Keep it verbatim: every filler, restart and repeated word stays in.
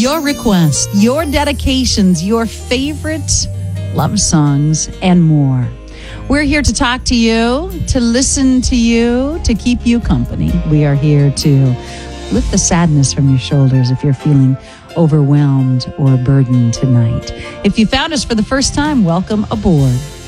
your requests, your dedications, your favorite love songs, and more. We're here to talk to you, to listen to you, to keep you company. We are here to lift the sadness from your shoulders if you're feeling overwhelmed or burdened tonight. If you found us for the first time, welcome aboard.